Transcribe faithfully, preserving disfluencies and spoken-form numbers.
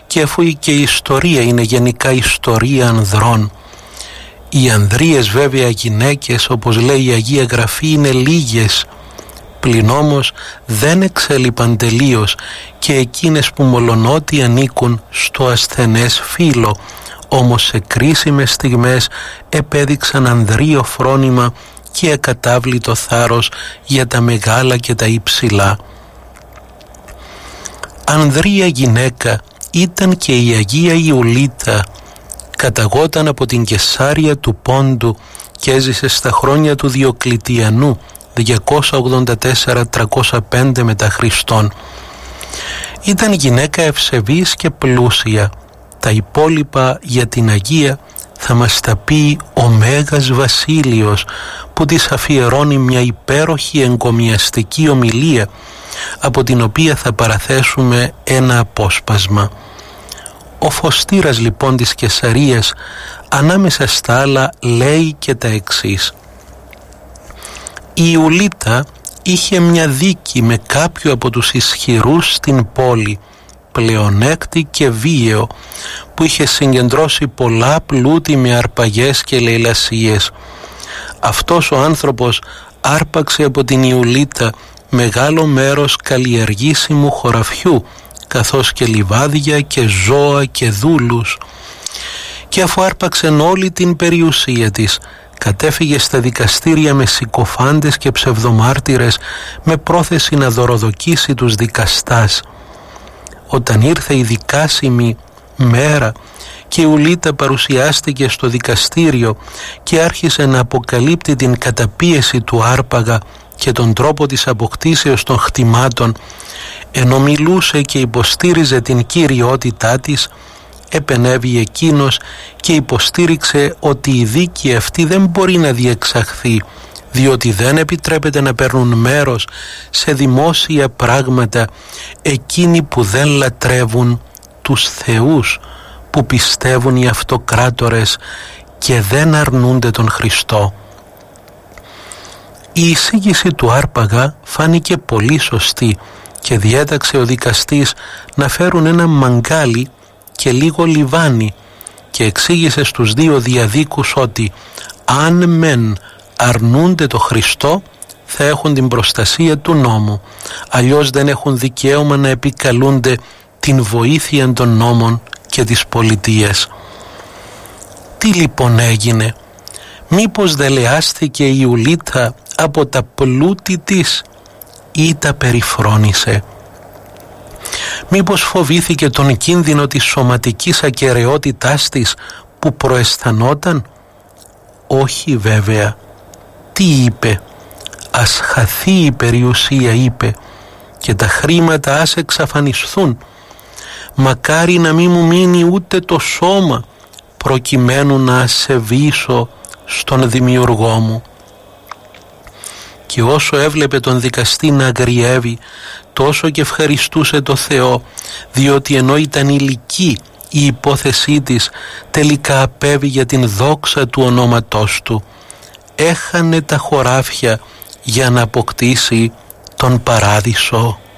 και αφού και η ιστορία είναι γενικά ιστορία ανδρών, οι ανδρείες βέβαια γυναίκες, όπως λέει η Αγία Γραφή, είναι λίγες, πλην όμως δεν εξέλιπαν τελείως και εκείνες που μολονότι ανήκουν στο ασθενές φύλο, όμως σε κρίσιμες στιγμές επέδειξαν ανδρείο φρόνημα και ακατάβλητο θάρρος για τα μεγάλα και τα υψηλά. Ανδρεία γυναίκα ήταν και η Αγία Ιουλίτα. Καταγόταν από την Κεσάρια του Πόντου και έζησε στα χρόνια του Διοκλητιανού διακόσια ογδόντα τέσσερα με τριακόσια πέντε μετά Χριστόν. Ήταν γυναίκα ευσεβής και πλούσια. Τα υπόλοιπα για την Αγία θα μας τα πει ο Μέγας Βασίλειος, που της αφιερώνει μια υπέροχη εγκομιαστική ομιλία, από την οποία θα παραθέσουμε ένα απόσπασμα. Ο Φωστήρας λοιπόν της Κεσαρίας ανάμεσα στα άλλα λέει και τα εξής: η Ιουλίτα είχε μια δίκη με κάποιο από τους ισχυρούς στην πόλη, πλεονέκτη και βίαιο, που είχε συγκεντρώσει πολλά πλούτη με αρπαγές και λαιλασίες. Αυτός ο άνθρωπος άρπαξε από την Ιουλίτα μεγάλο μέρος καλλιεργήσιμου χωραφιού, καθώς και λιβάδια και ζώα και δούλους, και αφού άρπαξεν όλη την περιουσία της, κατέφυγε στα δικαστήρια με συκοφάντες και ψευδομάρτυρες, με πρόθεση να δωροδοκίσει τους δικαστάς. Όταν ήρθε η δικάσιμη μέρα και η Ιουλίτα παρουσιάστηκε στο δικαστήριο και άρχισε να αποκαλύπτει την καταπίεση του άρπαγα και τον τρόπο της αποκτήσεως των χτιμάτων, ενώ μιλούσε και υποστήριζε την κυριότητά της, επενέβη εκείνος και υποστήριξε ότι η δίκη αυτή δεν μπορεί να διεξαχθεί, διότι δεν επιτρέπεται να παίρνουν μέρος σε δημόσια πράγματα εκείνοι που δεν λατρεύουν τους θεούς που πιστεύουν οι αυτοκράτορες και δεν αρνούνται τον Χριστό. Η εισήγηση του άρπαγα φάνηκε πολύ σωστή και διέταξε ο δικαστής να φέρουν ένα μαγκάλι και λίγο λιβάνι και εξήγησε στους δύο διαδίκους ότι αν μεν αρνούνται το Χριστό θα έχουν την προστασία του νόμου, αλλιώς δεν έχουν δικαίωμα να επικαλούνται την βοήθεια των νόμων και της πολιτείας. Τι λοιπόν έγινε? Μήπως δελεάστηκε η Ιουλίτα από τα πλούτη της ή τα περιφρόνησε? Μήπως φοβήθηκε τον κίνδυνο της σωματικής ακεραιότητάς της που προαισθανόταν? Όχι βέβαια. Τι είπε? Ας χαθεί η περιουσία, είπε, και τα χρήματα ας εξαφανιστούν. Μακάρι να μην μου μείνει ούτε το σώμα, προκειμένου να ασεβήσω στον δημιουργό μου. Και όσο έβλεπε τον δικαστή να αγριεύει, τόσο και ευχαριστούσε το Θεό, διότι ενώ ήταν ηλική η υπόθεσή της, τελικά απέβη για την δόξα του ονόματός του. Έχανε τα χωράφια για να αποκτήσει τον παράδεισο.